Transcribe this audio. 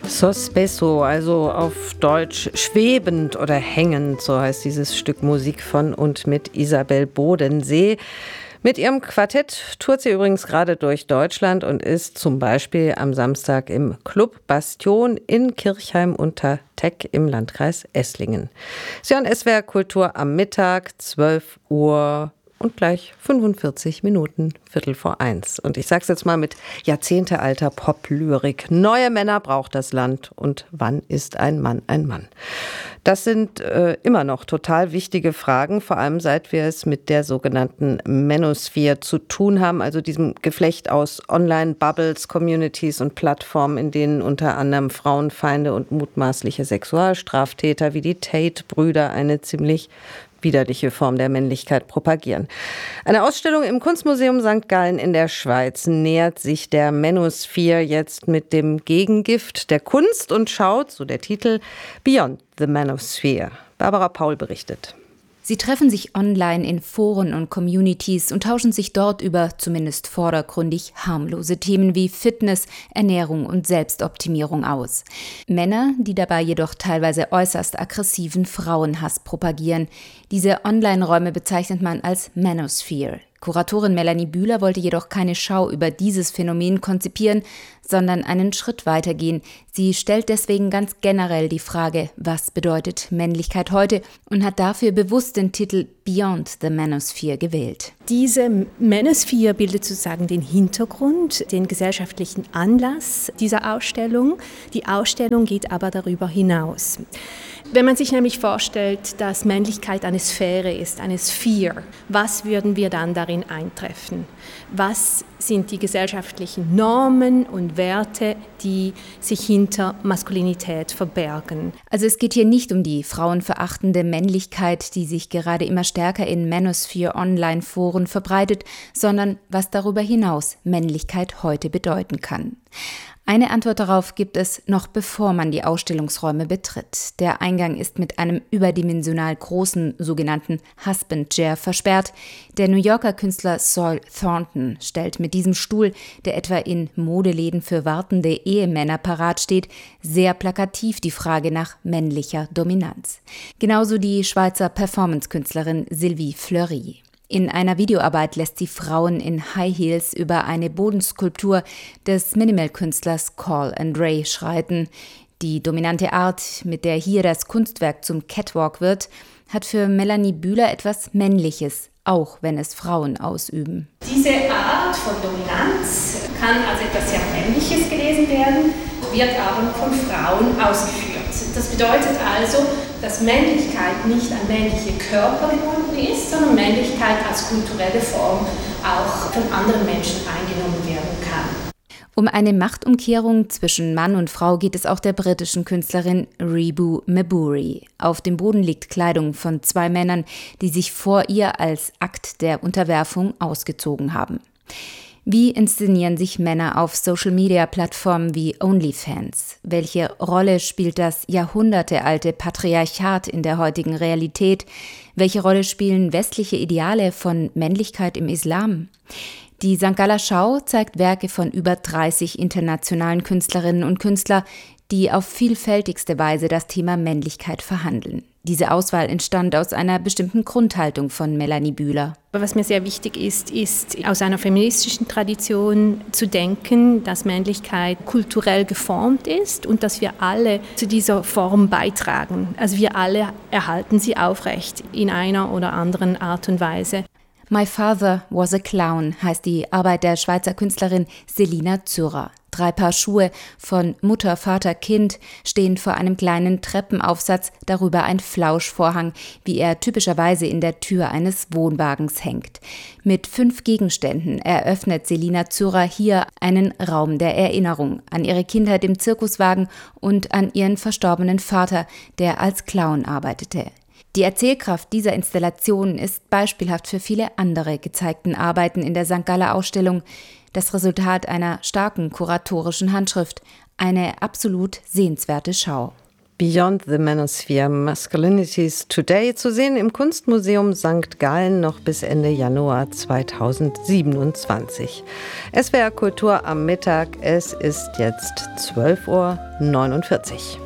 Sospeso, also auf Deutsch schwebend oder hängend, so heißt dieses Stück Musik von und mit Isabel Bodensee. Mit ihrem Quartett tourt sie übrigens gerade durch Deutschland und ist zum Beispiel am Samstag im Club Bastion in Kirchheim unter Teck im Landkreis Esslingen. Sie hören SWR Kultur am Mittag, 12 Uhr und gleich 45 Minuten, 1:15. Und ich sag's jetzt mal mit jahrzehntealter Pop-Lyrik. Neue Männer braucht das Land. Und wann ist ein Mann ein Mann? Das sind immer noch total wichtige Fragen, vor allem seit wir es mit der sogenannten Manosphere zu tun haben, also diesem Geflecht aus Online-Bubbles, Communities und Plattformen, in denen unter anderem Frauenfeinde und mutmaßliche Sexualstraftäter wie die Tate-Brüder eine ziemlich widerliche Form der Männlichkeit propagieren. Eine Ausstellung im Kunstmuseum St. Gallen in der Schweiz nähert sich der Manosphere jetzt mit dem Gegengift der Kunst und schaut, so der Titel, Beyond the Manosphere. Barbara Paul berichtet. Sie treffen sich online in Foren und Communities und tauschen sich dort über zumindest vordergründig harmlose Themen wie Fitness, Ernährung und Selbstoptimierung aus. Männer, die dabei jedoch teilweise äußerst aggressiven Frauenhass propagieren. Diese Online-Räume bezeichnet man als Manosphere. Kuratorin Melanie Bühler wollte jedoch keine Schau über dieses Phänomen konzipieren, sondern einen Schritt weitergehen. Sie stellt deswegen ganz generell die Frage, was bedeutet Männlichkeit heute, und hat dafür bewusst den Titel Beyond the Manosphere gewählt. Diese Manosphere bildet sozusagen den Hintergrund, den gesellschaftlichen Anlass dieser Ausstellung. Die Ausstellung geht aber darüber hinaus. Wenn man sich nämlich vorstellt, dass Männlichkeit eine Sphäre ist, eine Sphere, was würden wir dann darin eintreffen? Was sind die gesellschaftlichen Normen und Werte, die sich hinter Maskulinität verbergen? Also es geht hier nicht um die frauenverachtende Männlichkeit, die sich gerade immer stärker in Manosphere-Online-Foren verbreitet, sondern was darüber hinaus Männlichkeit heute bedeuten kann. Eine Antwort darauf gibt es noch bevor man die Ausstellungsräume betritt. Der Eingang ist mit einem überdimensional großen sogenannten Husband Chair versperrt. Der New Yorker Künstler Sol Thornton stellt mit diesem Stuhl, der etwa in Modeläden für wartende Ehemänner parat steht, sehr plakativ die Frage nach männlicher Dominanz. Genauso die Schweizer Performance-Künstlerin Sylvie Fleury. In einer Videoarbeit lässt sie Frauen in High Heels über eine Bodenskulptur des Minimal-Künstlers Call and Ray schreiten. Die dominante Art, mit der hier das Kunstwerk zum Catwalk wird, hat für Melanie Bühler etwas Männliches, auch wenn es Frauen ausüben. Diese Art von Dominanz kann als etwas sehr Männliches gelesen werden, wird aber von Frauen ausgeführt. Das bedeutet also, dass Männlichkeit nicht an männliche Körper gebunden ist, sondern Männlichkeit als kulturelle Form auch von anderen Menschen eingenommen werden kann. Um eine Machtumkehrung zwischen Mann und Frau geht es auch der britischen Künstlerin Rebu Maburi. Auf dem Boden liegt Kleidung von zwei Männern, die sich vor ihr als Akt der Unterwerfung ausgezogen haben. Wie inszenieren sich Männer auf Social-Media-Plattformen wie OnlyFans? Welche Rolle spielt das jahrhundertealte Patriarchat in der heutigen Realität? Welche Rolle spielen westliche Ideale von Männlichkeit im Islam? Die St. Galler Schau zeigt Werke von über 30 internationalen Künstlerinnen und Künstlern, die auf vielfältigste Weise das Thema Männlichkeit verhandeln. Diese Auswahl entstand aus einer bestimmten Grundhaltung von Melanie Bühler. Was mir sehr wichtig ist aus einer feministischen Tradition zu denken, dass Männlichkeit kulturell geformt ist und dass wir alle zu dieser Form beitragen. Also wir alle erhalten sie aufrecht in einer oder anderen Art und Weise. My Father was a Clown heißt die Arbeit der Schweizer Künstlerin Selina Zürer. 3 Paar Schuhe von Mutter, Vater, Kind stehen vor einem kleinen Treppenaufsatz, darüber ein Flauschvorhang, wie er typischerweise in der Tür eines Wohnwagens hängt. Mit 5 Gegenständen eröffnet Selina Zürer hier einen Raum der Erinnerung an ihre Kindheit im Zirkuswagen und an ihren verstorbenen Vater, der als Clown arbeitete. Die Erzählkraft dieser Installation ist beispielhaft für viele andere gezeigten Arbeiten in der St. Galler Ausstellung, das Resultat einer starken kuratorischen Handschrift, eine absolut sehenswerte Schau. Beyond the Manosphere, Masculinities Today, zu sehen im Kunstmuseum St. Gallen noch bis Ende Januar 2027. SWR Kultur am Mittag, es ist jetzt 12:49 Uhr.